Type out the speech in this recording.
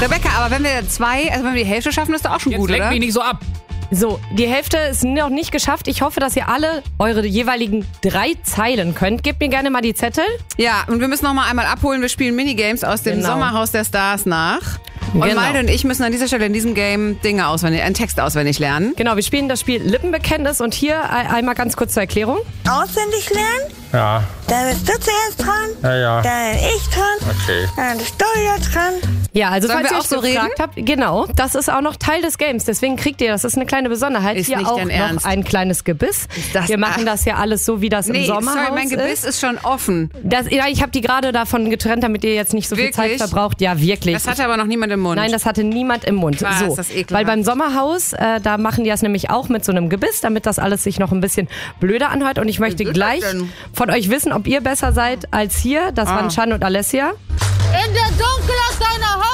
Rebecca, aber wenn wir die Hälfte schaffen, ist doch auch schon gut, Jetzt leck oder? mich nicht so ab. So, die Hälfte ist noch nicht geschafft. Ich hoffe, dass ihr alle eure jeweiligen 3 Zeilen könnt. Gebt mir gerne mal die Zettel. Ja, und wir müssen noch mal einmal abholen. Wir spielen Minigames aus dem Genau. Sommerhaus der Stars nach. Und Genau. Malte und ich müssen an dieser Stelle in diesem Game einen Text auswendig lernen. Genau, wir spielen das Spiel Lippenbekenntnis und hier einmal ganz kurz zur Erklärung. Auswendig lernen? Ja, Dann bist du zuerst dran. ja. Dann ich dran. Okay. Dann bist du jetzt dran. Ja, also Sollen falls wir ihr auch euch so gefragt habt, genau, das ist auch noch Teil des Games. Deswegen kriegt ihr, das ist eine kleine Besonderheit, Ist hier nicht auch dein noch Ernst. ein kleines Gebiss. das- Wir machen das ja alles so, wie das im Sommerhaus sorry, mein Gebiss ist schon offen. Ja, ich habe die gerade davon getrennt, damit ihr jetzt nicht so viel Zeit Wirklich? verbraucht. Ja, wirklich. Das hatte aber noch niemand im Mund. Nein, das hatte niemand im Mund. Was, So, ist das ekelhaft. weil beim Sommerhaus, da machen die das nämlich auch mit so einem Gebiss, damit das alles sich noch ein bisschen blöder anhört. Und ich möchte ist gleich das denn? von euch wissen, ob ihr besser seid als hier. Das waren Shan und Alessia. In